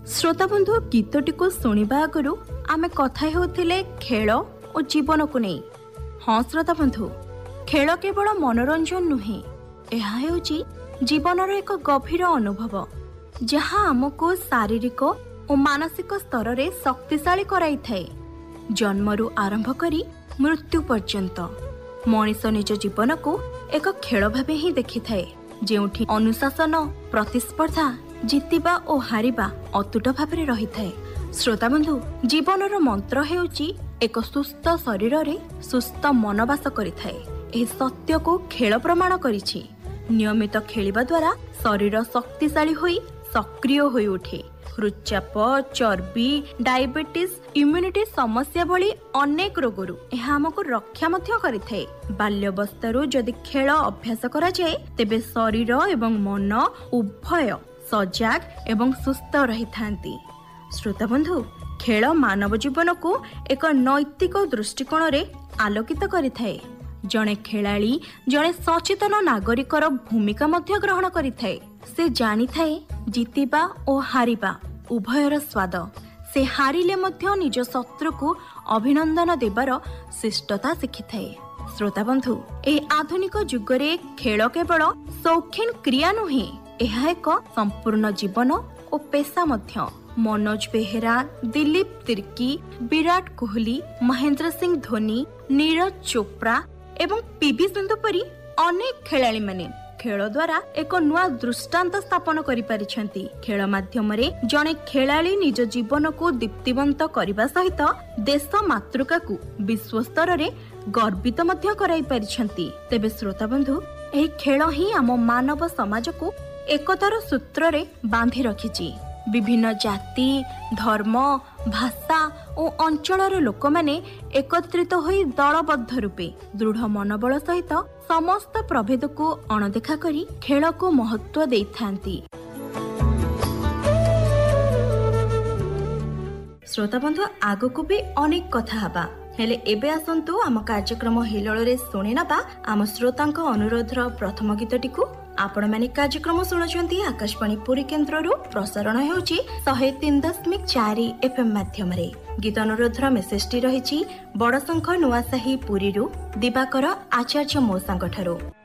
श्रोता बंधु गीतटी को सुनिबा आगु आमे कथा हेउथिले खेल और जीवन को नहीं। हाँ श्रोता बंधु, खेल केवल मनोरंजन नुहे, यह हेउची जीवनर एक गभीर अनुभव जहाँ आमको शारीरिक और मानसिक स्तर रे शक्तिशाली कराई थाए। जन्मरू आरंभ करी मृत्यु पर्यंत मनीष निज जीवन को एक खेल भावे ही देखि थाए, जेउठी अनुशासन, प्रतिस्पर्धा, जितिबा और हारिबा अतुट भाव रही थाए। श्रोता बंधु, जीवनर मंत्र हेउची एक सुस्थ शरीर रे सुस्थ मन वास करिथाए। एही सत्य को खेल प्रमाण करिछि। नियमित खेलिबा द्वारा शरीर शक्तिशाली होई सक्रिय होई उठे। हृदचाप, चर्बी, डायबिटीज, इम्यूनिटी समस्या भली अनेक रोगरू यह आमको रक्षा मध्य करिथाए। बाल्यवस्थारू जदि खेल अभ्यास करा जाए तेबे शरीर एवं मन उभय सजाग एवं सुस्थ रही थांती। श्रोता बंधु, खेल मानव जीवन को एक नैतिक दृष्टिकोण रे आलोकित करिथाए। जणे खेलाड़ी जणे सचेतन नागरिकर भूमिका मध्य ग्रहण करिथाए। से जानी थाए जितिबा और हारिबा उभयर स्वाद। से हारिले मध्य निज शत्रु को अभिनंदन देबार शिष्टता शिखिथाए। श्रोता बंधु, ए आधुनिक जुगरे खेल केवल शौखीन क्रिया नुहे, यह एक संपूर्ण जीवन और पेशा मध्य। मनोज बेहेरा, दिलीप तिर्की, विराट कोहली, महेंद्र सिंह धोनी, नीरज चोप्रा एवं पीवी सिंधु परी अनेक खेलाड़ी माने खेल द्वारा एक नुआ दृष्टांत स्थापन करि पारिछंती। खेल माध्यम रे जणे खेलाड़ी निज जीवन को दीप्तिवंत करबा सहित देश मातृका को विश्व स्तर रे गर्वित मध्य कराई पारिछंती। तेबे श्रोता बंधु, एही खेल ही आम मानव समाज को एकतार सूत्र रे बांधी रखिछि। विभिन्न जाति, धर्म, भाषा और अंचलर लोक माने एकत्रित होई दलबद्ध रूपे दृढ़ मनोबल सहित समस्त प्रभेद को अणदेखा करी खेल को महत्व देइथांती। श्रोता बंधु, आगको भी अनेक कथा हबा, हेले एबे आसंतु आम कार्यक्रम हिलळ रे सुनि नबा आम श्रोतांक अनुरोधर प्रथम गीतटी को। आपण माने कार्यक्रम सुनछंती आकाशवाणी पुरी केन्द्ररू प्रसारण हेउची 103.4 FM माध्यम रे। गीत अनुरोधर मेसेजटी रहिछि बड़शंख नुआसाही पुरीरू दिवाकर आचार्य मोसांग ठारू।